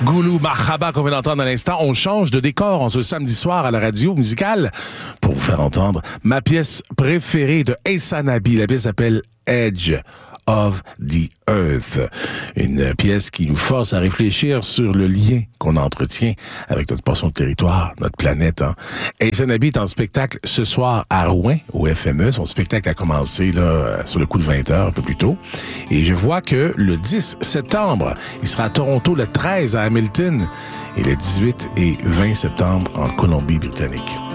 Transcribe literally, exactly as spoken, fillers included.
Goulou Marhaba qu'on vient d'entendre à l'instant. On change de décor en ce samedi soir à la radio musicale pour vous faire entendre ma pièce préférée de Essa Nabi. La pièce s'appelle Edge of the Earth. Une pièce qui nous force à réfléchir sur le lien qu'on entretient avec notre portion de territoire, notre planète. Hein. Essa Nabi est en spectacle ce soir à Rouen, au F M E. Son spectacle a commencé là sur le coup de vingt heures, un peu plus tôt. Et je vois que le dix septembre, il sera à Toronto, le treize à Hamilton et le dix-huit et vingt septembre en Colombie-Britannique.